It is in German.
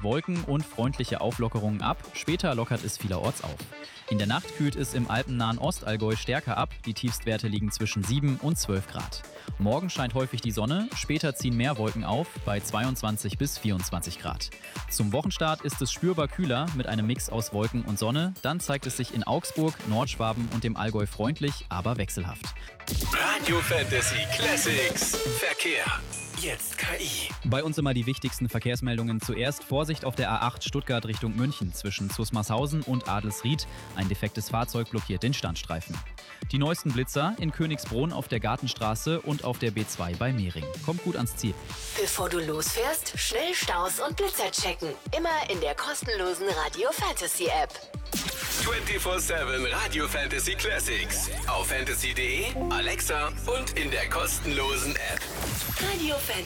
Wolken und freundliche Auflockerungen ab. Später lockert es vielerorts auf. In der Nacht kühlt es im alpennahen Ostallgäu stärker ab. Die Tiefstwerte liegen zwischen 7 und 12 Grad. Morgen scheint häufig die Sonne, später ziehen mehr Wolken auf, bei 22 bis 24 Grad. Zum Wochenstart ist es spürbar kühler mit einem Mix aus Wolken und Sonne. Dann zeigt es sich in Augsburg, Nordschwaben und dem Allgäu freundlich, aber wechselhaft. Radio Fantasy Classics Verkehr. Jetzt KI. Bei uns immer die wichtigsten Verkehrsmeldungen. Zuerst Vorsicht auf der A8 Stuttgart Richtung München zwischen Zusmarshausen und Adelsried. Ein defektes Fahrzeug blockiert den Standstreifen. Die neuesten Blitzer in Königsbrunn auf der Gartenstraße und auf der B2 bei Mehring. Kommt gut ans Ziel. Bevor du losfährst, schnell Staus und Blitzer checken. Immer in der kostenlosen Radio Fantasy App. 24/7 Radio Fantasy Classics. Auf fantasy.de, Alexa und in der kostenlosen App. Radio Fantasy.